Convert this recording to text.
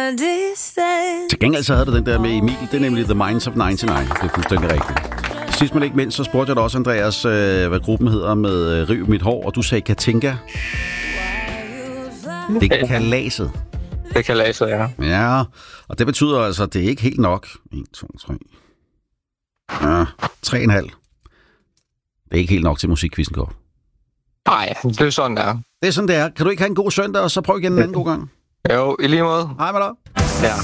Til gengæld så havde du den der med Emil. Det er nemlig The Minds of 99. Det er fuldstændig rigtigt. Sidst men ikke mindst, så spurgte jeg dig også, Andreas, hvad gruppen hedder med Riv mit hår, og du sagde Katinka. Det er Kalaset. Det er Kalaset, ja. Ja, og det betyder altså, at det er ikke helt nok. 1, 2, 3. Ja, 3,5. Det er ikke helt nok til musikquizzen går. Nej, det er sådan, det er. Det er sådan, det er. Kan du ikke have en god søndag, og så prøv igen en anden god gang? Jo, i lige måde. Hej med dig.